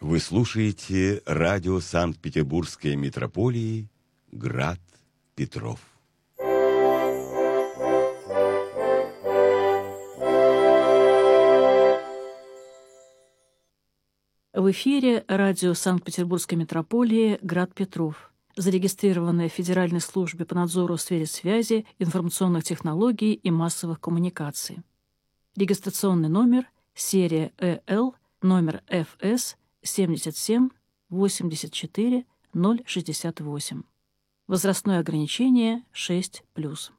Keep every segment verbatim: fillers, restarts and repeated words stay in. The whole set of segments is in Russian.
Вы слушаете радио Санкт-Петербургской митрополии «Град Петров». В эфире радио Санкт-Петербургской митрополии «Град Петров», зарегистрированное в Федеральной службе по надзору в сфере связи, информационных технологий и массовых коммуникаций. Регистрационный номер серия Э Л, номер Ф С семьдесят семь восемьдесят четыре ноль шестьдесят восемь. Возрастное ограничение шесть плюс.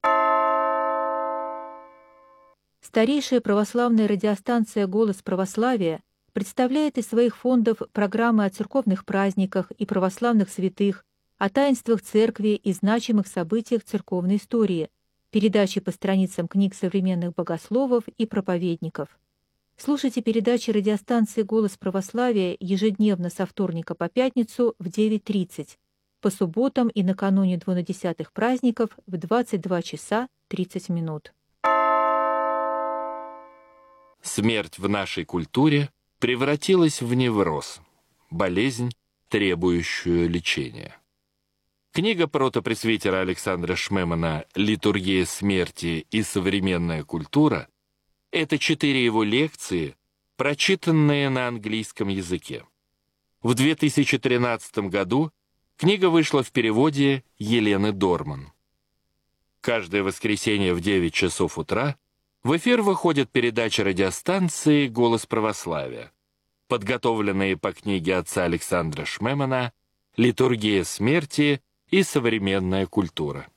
Старейшая православная радиостанция «Голос православия» представляет из своих фондов программы о церковных праздниках и православных святых, о таинствах церкви и значимых событиях церковной истории, передачи по страницам книг современных богословов и проповедников. Слушайте передачи радиостанции «Голос православия» ежедневно со вторника по пятницу в девять тридцать, по субботам и накануне двунадесятых праздников в двадцать два часа тридцать минут. Смерть в нашей культуре превратилась в невроз, болезнь, требующую лечения. Книга протопресвитера Александра Шмемана «Литургия смерти и современная культура» — это четыре его лекции, прочитанные на английском языке. В две тысячи тринадцатом году книга вышла в переводе Елены Дорман. Каждое воскресенье в девять часов утра в эфир выходит передача радиостанции «Голос православия», подготовленные по книге отца Александра Шмемана «Литургия смерти и современная культура».